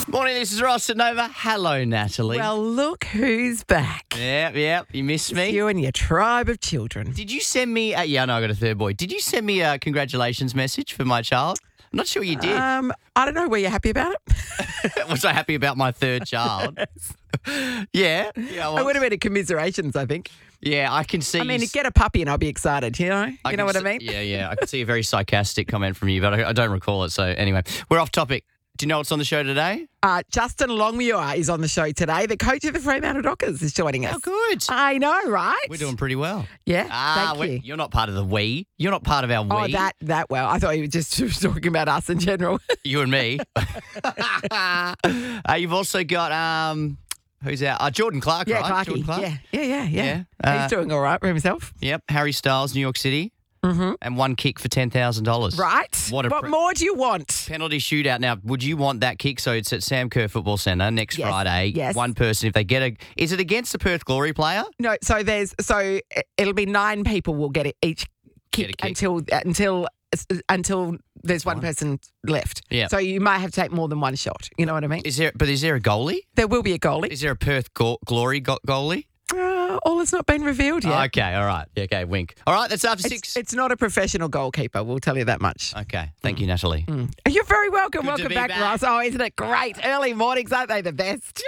Morning, this is Ross at Nova. Hello, Natalie. Well, look who's back. Yeah, you missed me. You and your tribe of children. Did you send me, I got a third boy. Did you send me a congratulations message for my child? I'm not sure you did. I don't know. Were you happy about it? Was I happy about my third child? Yeah. I would have been a commiserations, I think. Yeah, I can see. I mean, get a puppy and I'll be excited, you know? You know what I mean? Yeah. I can see a very sarcastic comment from you, but I don't recall it. So anyway, we're off topic. Do you know what's on the show today? Justin Longmuir is on the show today. The coach of the Fremantle Dockers is joining us. Oh, good. I know, right? We're doing pretty well. Yeah, thank you. You're not part of the we. You're not part of our we. Oh, that well. I thought you were just talking about us in general. You and me. You've also got, who's out? Jordan Clark, yeah, right? Clarkie. Jordan Clark? Yeah. He's doing all right for himself. Yep. Harry Styles, New York City. Mm-hmm. And one kick for $10,000. Right. What more do you want? Penalty shootout. Now, would you want that kick? So it's at Sam Kerr Football Centre next Friday. Yes. One person, if they get is it against the Perth Glory player? No, so it'll be 9 people will get it each kick, until there's one person left. Yeah. So you might have to take more than one shot. You know what I mean? Is there a goalie? There will be a goalie. Is there a Perth Glory goalie? All has not been revealed yet. Okay, all right. Okay, wink. All right, that's after 6. It's not a professional goalkeeper, we'll tell you that much. Okay, thank you, Natalie. You're very welcome. Good to Welcome be back, Ross. Oh, isn't it great? Early mornings, aren't they the best?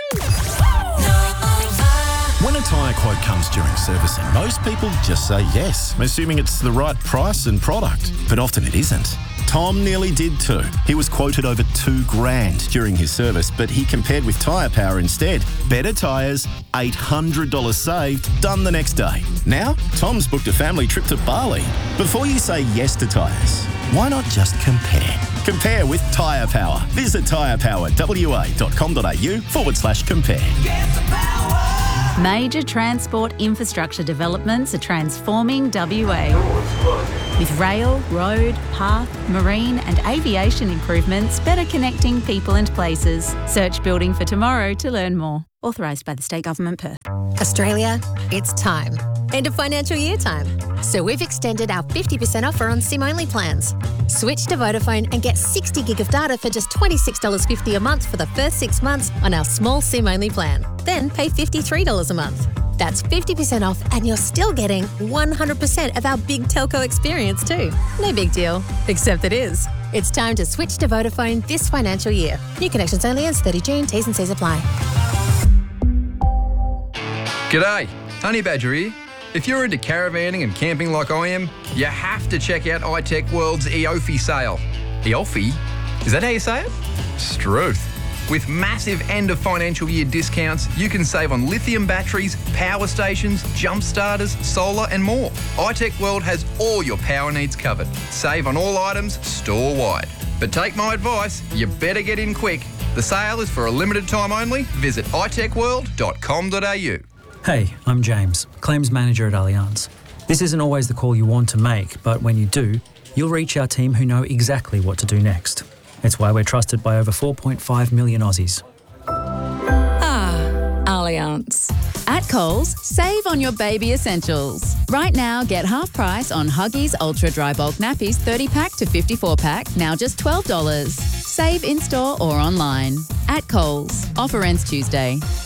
When a tyre quote comes during servicing, most people just say yes, assuming it's the right price and product. But often it isn't. Tom nearly did too. He was quoted over $2,000 during his service, but he compared with Tyre Power instead. Better tyres, $800 saved, done the next day. Now, Tom's booked a family trip to Bali. Before you say yes to tyres, why not just compare? Compare with Tyre Power. Visit tyrepower.wa.com.au/compare. Major transport infrastructure developments are transforming WA. With rail, road, path, marine and aviation improvements better connecting people and places. Search Building for Tomorrow to learn more. Authorised by the State Government, Perth. Australia, it's time. End of financial year time. So we've extended our 50% offer on SIM-only plans. Switch to Vodafone and get 60 gig of data for just $26.50 a month for the first 6 months on our small SIM-only plan. Then pay $53 a month. That's 50% off and you're still getting 100% of our big telco experience too. No big deal, except it is. It's time to switch to Vodafone this financial year. New connections only ends 30 June. T's and C's apply. G'day, Honey Badger here. If you're into caravanning and camping like I am, you have to check out iTech World's EOFI sale. EOFI? Is that how you say it? Struth. With massive end of financial year discounts, you can save on lithium batteries, power stations, jump starters, solar and more. iTech World has all your power needs covered. Save on all items store-wide. But take my advice, you better get in quick. The sale is for a limited time only. Visit itechworld.com.au. Hey, I'm James, Claims Manager at Allianz. This isn't always the call you want to make, but when you do, you'll reach our team who know exactly what to do next. It's why we're trusted by over 4.5 million Aussies. Allianz. At Coles, save on your baby essentials. Right now, get half price on Huggies Ultra Dry Bulk Nappies 30-pack to 54-pack, now just $12. Save in-store or online. At Coles. Offer ends Tuesday.